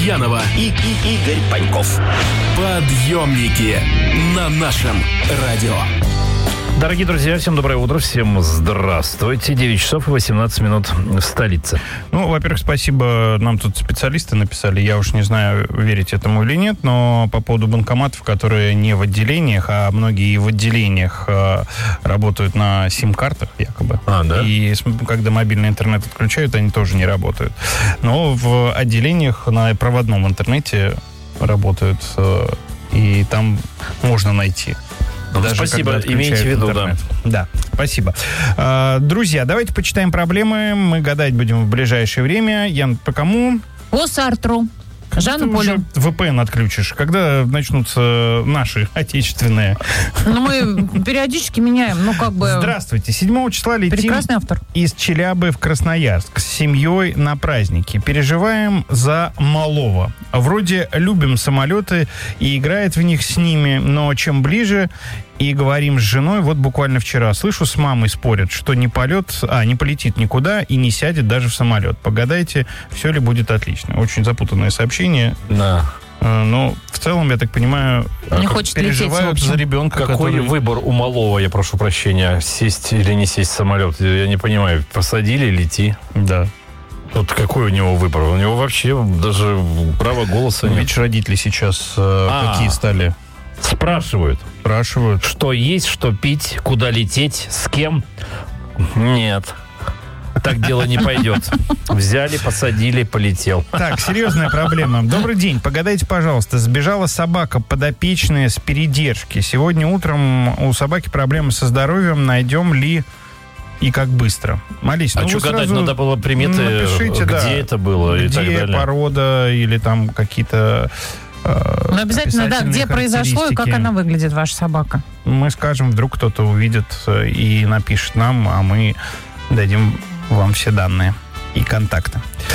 Янова и Игорь Паньков. Подъемники на нашем радио. Дорогие друзья, всем доброе утро, всем здравствуйте. 9 часов и 18 минут в столице. Ну, во-первых, спасибо, нам тут специалисты написали, я уж не знаю, верить этому или нет, но по поводу банкоматов, которые не в отделениях, а многие и в отделениях работают на сим-картах якобы. Да? И когда мобильный интернет отключают, они тоже не работают. Но в отделениях на проводном интернете работают, и там можно найти. Даже спасибо, имейте в виду, интернет. Да, спасибо. Друзья, давайте почитаем проблемы. Мы гадать будем в ближайшее время. Ян, по кому? По Сартру. Жанна Поля. VPN отключишь. Когда начнутся наши отечественные? Ну, мы периодически меняем. Ну, как бы... Здравствуйте. 7 числа летим прекрасный автор. Из Челябы в Красноярск с семьей на праздники. Переживаем за малого. Вроде любим самолеты и играет в них с ними, но чем ближе... И говорим с женой, вот буквально вчера, слышу, с мамой спорят, что не полетит никуда и не сядет даже в самолет. Погадайте, все ли будет отлично. Очень запутанное сообщение. Да. Но в целом, я так понимаю, не хочет переживают лететь, за ребенка. Какой выбор у малого, я прошу прощения, сесть или не сесть в самолет? Я не понимаю, посадили, лети. Да. Вот какой у него выбор? У него вообще даже права голоса нет. Видишь, родители сейчас какие стали... Спрашивают, что есть, что пить, куда лететь, с кем. Нет, так дело не пойдет. Взяли, посадили, полетел. Так, серьезная проблема. Добрый день, погадайте, пожалуйста. Сбежала собака подопечная с передержки. Сегодня утром у собаки проблемы со здоровьем. Найдем ли и как быстро? Молись, что гадать? Надо было приметы, напишите, где это было и так далее. Где порода или там какие-то... Ну, обязательно, да, где произошло и как она выглядит, ваша собака. Мы скажем, вдруг кто-то увидит и напишет нам, а мы дадим вам все данные и контакты.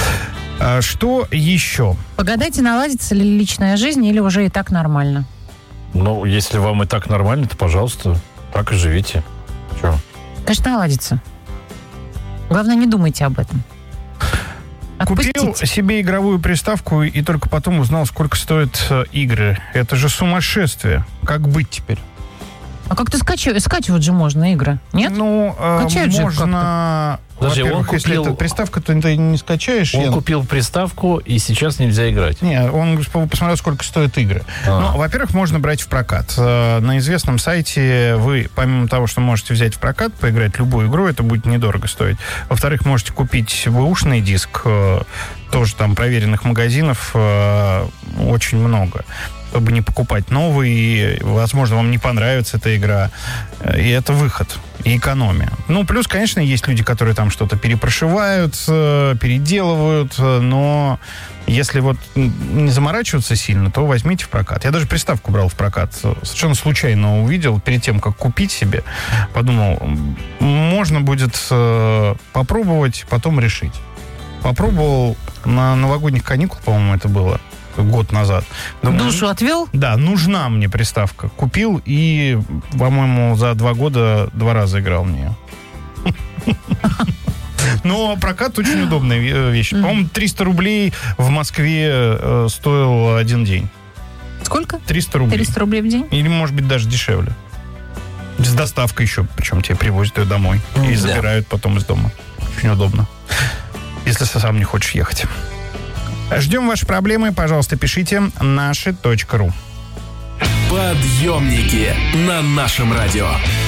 Что еще? Погадайте, наладится ли личная жизнь или уже и так нормально? Ну, если вам и так нормально, то, пожалуйста, так и живите. Че? Конечно, наладится. Главное, не думайте об этом. Отпустите. Купил себе игровую приставку и только потом узнал, сколько стоят игры. Это же сумасшествие. Как быть теперь? А как-то скачивать же можно игры, нет? Ну, можно... Подожди, во-первых, если это приставка, то ты не скачаешь. Он купил приставку, и сейчас нельзя играть. Не, он посмотрел, сколько стоят игры. Ну, во-первых, можно брать в прокат. На известном сайте вы, помимо того, что можете взять в прокат, поиграть любую игру, это будет недорого стоить. Во-вторых, можете купить бэушный диск, тоже там проверенных магазинов очень много, чтобы не покупать новый. Возможно, вам не понравится эта игра. И это выход. И экономия. Ну, плюс, конечно, есть люди, которые там что-то перепрошивают, переделывают, но если вот не заморачиваться сильно, то возьмите в прокат. Я даже приставку брал в прокат. Совершенно случайно увидел, перед тем, как купить себе, подумал, можно будет попробовать, потом решить. Попробовал на новогодних каникулах, по-моему, это было. Год назад. Думаю, душу отвел? Да, нужна мне приставка. Купил и, по-моему, за 2 года 2 раза играл в нее. Но прокат очень удобная вещь. По-моему, 300 рублей в Москве стоил один день. Сколько? 300 рублей. 300 рублей в день? Или, может быть, даже дешевле. С доставкой еще. Причем тебе привозят ее домой. И забирают потом из дома. Очень удобно. Если сам не хочешь ехать. Ждем ваши проблемы. Пожалуйста, пишите наши.ру. Подъемники на нашем радио.